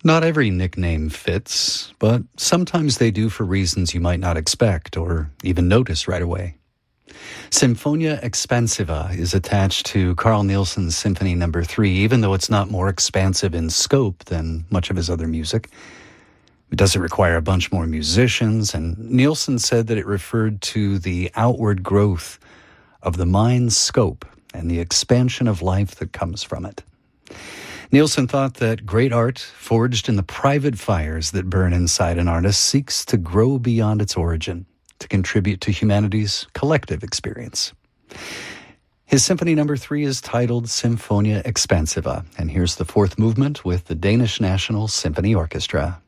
Not every nickname fits, but sometimes they do for reasons you might not expect or even notice right away. Sinfonia Expansiva is attached to Carl Nielsen's Symphony No. 3, even though it's not more expansive in scope than much of his other music. It doesn't require a bunch more musicians, and Nielsen said that it referred to the outward growth of the mind's scope and the expansion of life that comes from it. Nielsen thought that great art, forged in the private fires that burn inside an artist, seeks to grow beyond its origin, to contribute to humanity's collective experience. His Symphony No. 3 is titled Sinfonia Expansiva, and here's the fourth movement with the Danish National Symphony Orchestra.